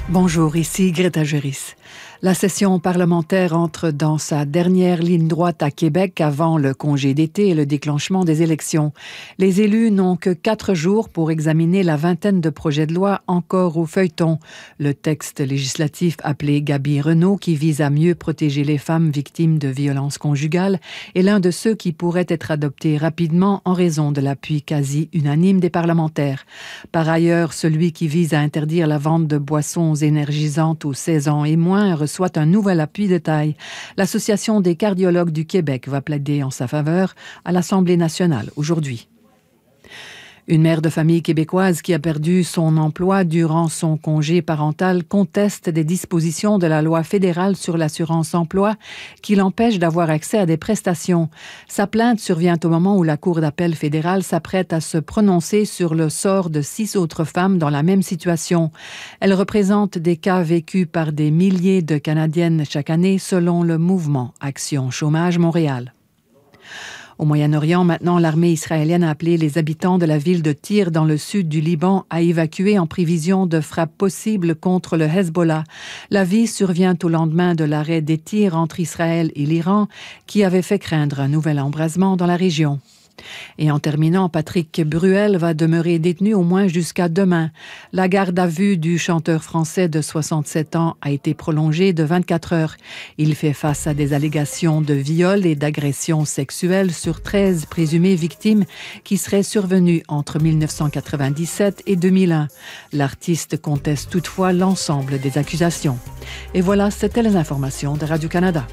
Bonjour, ici Greta Juris. La session parlementaire entre dans sa dernière ligne droite à Québec avant le congé d'été et le déclenchement des élections. Les élus n'ont que 4 jours pour examiner la vingtaine de projets de loi encore au feuilleton. Le texte législatif appelé Gabi Renault, qui vise à mieux protéger les femmes victimes de violences conjugales, est l'un de ceux qui pourrait être adopté rapidement en raison de l'appui quasi unanime des parlementaires. Par ailleurs, celui qui vise à interdire la vente de boissons énergisantes aux 16 ans et moins reçoit un nouvel appui de taille. L'Association des cardiologues du Québec va plaider en sa faveur à l'Assemblée nationale aujourd'hui. Une mère de famille québécoise qui a perdu son emploi durant son congé parental conteste des dispositions de la loi fédérale sur l'assurance-emploi qui l'empêchent d'avoir accès à des prestations. Sa plainte survient au moment où la Cour d'appel fédérale s'apprête à se prononcer sur le sort de 6 autres femmes dans la même situation. Elle représente des cas vécus par des milliers de Canadiennes chaque année selon le mouvement Action Chômage Montréal. Au Moyen-Orient, maintenant, l'armée israélienne a appelé les habitants de la ville de Tyr dans le sud du Liban à évacuer en prévision de frappes possibles contre le Hezbollah. L'avis survient au lendemain de l'arrêt des tirs entre Israël et l'Iran qui avait fait craindre un nouvel embrasement dans la région. Et en terminant, Patrick Bruel va demeurer détenu au moins jusqu'à demain. La garde à vue du chanteur français de 67 ans a été prolongée de 24 heures. Il fait face à des allégations de viol et d'agression sexuelle sur 13 présumées victimes qui seraient survenues entre 1997 et 2001. L'artiste conteste toutefois l'ensemble des accusations. Et voilà, c'était les informations de Radio-Canada.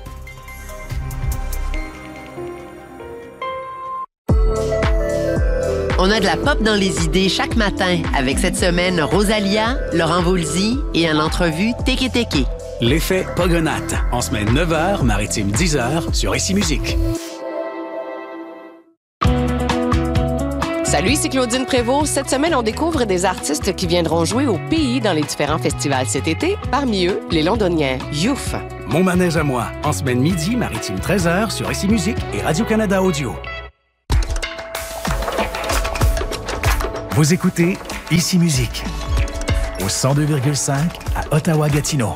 On a de la pop dans les idées chaque matin avec cette semaine Rosalia, Laurent Voulzy et en entrevue Teke Teke. L'effet Pogonate, en semaine 9h, maritime 10h sur Ici Musique. Salut, c'est Claudine Prévost. Cette semaine, on découvre des artistes qui viendront jouer au pays dans les différents festivals cet été. Parmi eux, les Londoniens Youf. Mon manège à moi, en semaine midi, maritime 13h sur Ici Musique et Radio-Canada Audio. Vous écoutez Ici Musique, au 102,5 à Ottawa-Gatineau.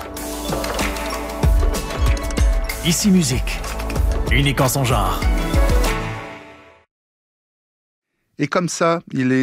Ici Musique, unique en son genre. Et comme ça, il est